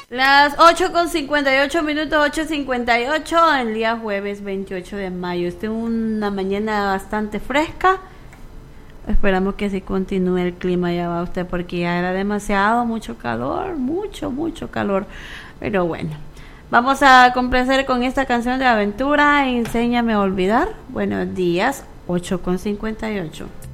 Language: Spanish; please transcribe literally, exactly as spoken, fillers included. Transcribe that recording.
Las ocho con cincuenta y ocho minutos, ocho cincuenta y ocho, el día jueves veintiocho de mayo. Esta es una mañana bastante fresca. Esperamos que así continúe el clima, ya va usted, porque ya era demasiado, mucho calor, mucho, mucho calor. Pero bueno, vamos a complacer con esta canción de aventura, Enséñame a olvidar. Buenos días, ocho con cincuenta y ocho.